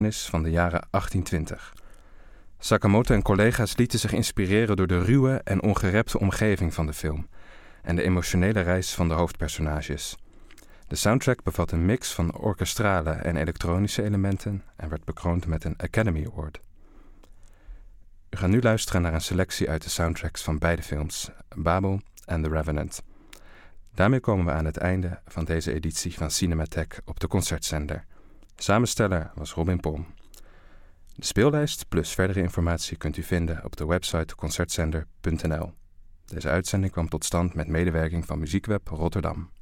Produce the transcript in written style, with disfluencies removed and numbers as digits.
van de jaren 1820. Sakamoto en collega's lieten zich inspireren door de ruwe en ongerepte omgeving van de film en de emotionele reis van de hoofdpersonages. De soundtrack bevat een mix van orkestrale en elektronische elementen en werd bekroond met een Academy Award. U gaat nu luisteren naar een selectie uit de soundtracks van beide films, Babel en The Revenant. Daarmee komen we aan het einde van deze editie van Cinematheek op de Concertzender. Samensteller was Robin Pom. De speellijst plus verdere informatie kunt u vinden op de website concertzender.nl. Deze uitzending kwam tot stand met medewerking van Muziekweb Rotterdam.